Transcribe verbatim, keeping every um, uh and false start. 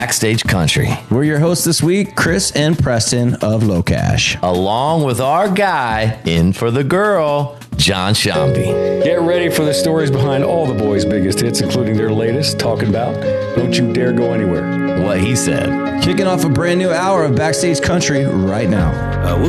Backstage Country. We're your hosts this week, Chris and Preston of Locash. Along with our guy, in for the girl, John Shambi. Get ready for the stories behind all the boys' biggest hits, including their latest, talking about Don't You Dare Go Anywhere. What he said. Kicking off a brand new hour of Backstage Country right now.